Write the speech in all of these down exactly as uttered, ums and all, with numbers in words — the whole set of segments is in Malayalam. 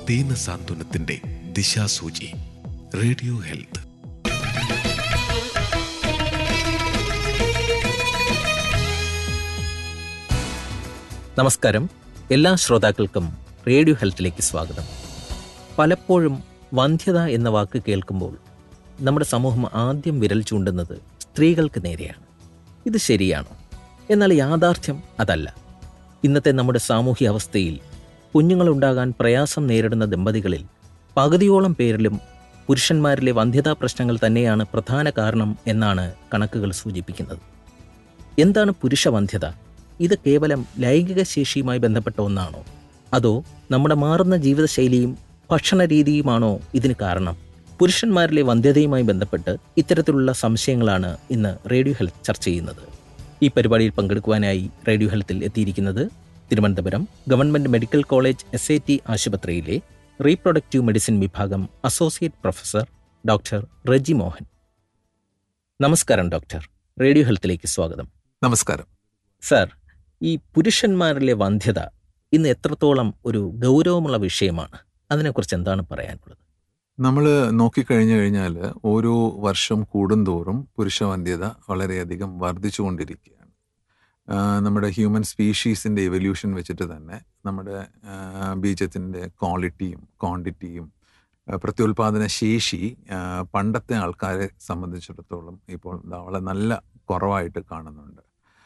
ദീന സാന്ത്വനത്തിന്റെ ദിശാസൂചി. Radio health. നമസ്കാരം. എല്ലാ ശ്രോതാക്കൾക്കും റേഡിയോ ഹെൽത്തിലേക്ക് സ്വാഗതം. പലപ്പോഴും വന്ധ്യത എന്ന വാക്ക് കേൾക്കുമ്പോൾ നമ്മുടെ സമൂഹം ആദ്യം വിരൽ ചൂണ്ടുന്നത് സ്ത്രീകൾക്ക് നേരെയാണ്. ഇത് ശരിയാണോ? എന്നാൽ യാഥാർത്ഥ്യം അതല്ല. ഇന്നത്തെ നമ്മുടെ സാമൂഹ്യ അവസ്ഥയിൽ കുഞ്ഞുങ്ങളുണ്ടാകാൻ പ്രയാസം നേരിടുന്ന ദമ്പതികളിൽ പകുതിയോളം പേരിലും പുരുഷന്മാരിലെ വന്ധ്യതാ പ്രശ്നങ്ങൾ തന്നെയാണ് പ്രധാന കാരണം എന്നാണ് കണക്കുകൾ സൂചിപ്പിക്കുന്നത്. എന്താണ് പുരുഷ വന്ധ്യത? ഇത് കേവലം ലൈംഗിക ശേഷിയുമായി ബന്ധപ്പെട്ട ഒന്നാണോ? അതോ നമ്മുടെ മാറുന്ന ജീവിതശൈലിയും ഭക്ഷണ രീതിയുമാണോ ഇതിന് കാരണം? പുരുഷന്മാരിലെ വന്ധ്യതയുമായി ബന്ധപ്പെട്ട് ഇത്തരത്തിലുള്ള സംശയങ്ങളാണ് ഇന്ന് റേഡിയോ ഹെൽത്ത് ചർച്ച ചെയ്യുന്നത്. ഈ പരിപാടിയിൽ പങ്കെടുക്കുവാനായി റേഡിയോ ഹെൽത്തിൽ എത്തിയിരിക്കുന്നത് Thiruvananthapuram government medical college S I T ആശുപത്രിയിലെ റീപ്രൊഡക്റ്റീവ് മെഡിസിൻ വിഭാഗം associate professor doctor Reji Mohan. നമസ്കാരം ഡോക്ടർ. റേഡിയോ ഹെൽത്തിലേക്ക് സ്വാഗതം. നമസ്കാരം സർ, ഈ പുരുഷന്മാരിലെ വന്ധ്യത ഇന്ന് എത്രത്തോളം ഒരു ഗൗരവമുള്ള വിഷയമാണ്? അതിനെക്കുറിച്ച് എന്താണ് പറയാനുള്ളത്? നമ്മൾ നോക്കിക്കഴിഞ്ഞു കഴിഞ്ഞാൽ ഓരോ വർഷം കൂടുന്തോറും പുരുഷവന്ധ്യത വളരെയധികം വർദ്ധിച്ചുകൊണ്ടിരിക്കുകയാണ്. നമ്മുടെ ഹ്യൂമൻ സ്പീഷീസിൻ്റെ എവല്യൂഷൻ വെച്ചിട്ട് തന്നെ നമ്മുടെ ബീജത്തിൻ്റെ ക്വാളിറ്റിയും ക്വാണ്ടിറ്റിയും പ്രത്യുൽപാദന ശേഷി പണ്ടത്തെ ആൾക്കാരെ സംബന്ധിച്ചിടത്തോളം ഇപ്പോൾ വളരെ നല്ല കുറവായിട്ട് കാണുന്നുണ്ട്.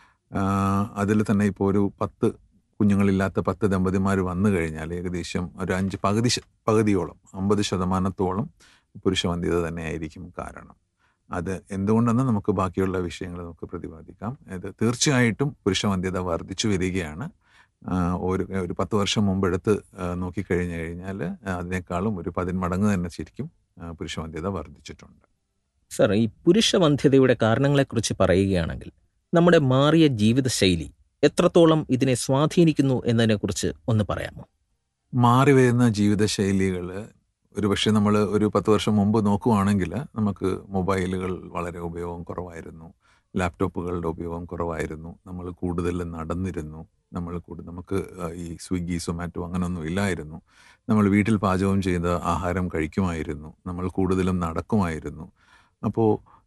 അതിൽ തന്നെ ഇപ്പോൾ ഒരു പത്ത് കുഞ്ഞുങ്ങളില്ലാത്ത പത്ത് ദമ്പതിമാർ വന്നു കഴിഞ്ഞാൽ ഏകദേശം ഒരു അഞ്ച് പകുതി പകുതിയോളം അമ്പത് ശതമാനത്തോളം പുരുഷവന്ധ്യത തന്നെയായിരിക്കും കാരണം. അത് എന്തുകൊണ്ടെന്ന് നമുക്ക് ബാക്കിയുള്ള വിഷയങ്ങൾ നമുക്ക് പ്രതിപാദിക്കാം. ഇത് തീർച്ചയായിട്ടും പുരുഷവന്ധ്യത വർദ്ധിച്ചു വരികയാണ്. ഒരു ഒരു പത്ത് വർഷം മുമ്പ് എടുത്ത് നോക്കിക്കഴിഞ്ഞു കഴിഞ്ഞാൽ അതിനേക്കാളും ഒരു പതിന്മടങ്ങ് തന്നെ ശരിക്കും പുരുഷവന്ധ്യത വർദ്ധിച്ചിട്ടുണ്ട്. സർ, ഈ പുരുഷവന്ധ്യതയുടെ കാരണങ്ങളെക്കുറിച്ച് പറയുകയാണെങ്കിൽ നമ്മുടെ മാറിയ ജീവിതശൈലി എത്രത്തോളം ഇതിനെ സ്വാധീനിക്കുന്നു എന്നതിനെക്കുറിച്ച് ഒന്ന് പറയാമോ? മാറി വരുന്ന ജീവിതശൈലികൾ ഒരു പക്ഷേ നമ്മൾ ഒരു പത്ത് വർഷം മുമ്പ് നോക്കുവാണെങ്കിൽ നമുക്ക് മൊബൈലുകൾ വളരെ ഉപയോഗം കുറവായിരുന്നു, ലാപ്ടോപ്പുകളുടെ ഉപയോഗം കുറവായിരുന്നു, നമ്മൾ കൂടുതൽ നടന്നിരുന്നു, നമ്മൾ കൂടുതൽ നമുക്ക് ഈ സ്വിഗ്ഗി സൊമാറ്റോ അങ്ങനെയൊന്നും ഇല്ലായിരുന്നു. നമ്മൾ വീട്ടിൽ പാചകം ചെയ്ത ആഹാരം കഴിക്കുമായിരുന്നു, നമ്മൾ കൂടുതലും നടക്കുമായിരുന്നു. അപ്പോൾ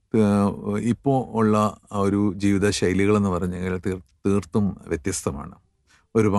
ഇപ്പോൾ ഉള്ള ഒരു ജീവിത ശൈലികളെന്ന് പറഞ്ഞു കഴിഞ്ഞാൽ തീർ തീർത്തും വ്യത്യസ്തമാണ്. ഒരുപാട്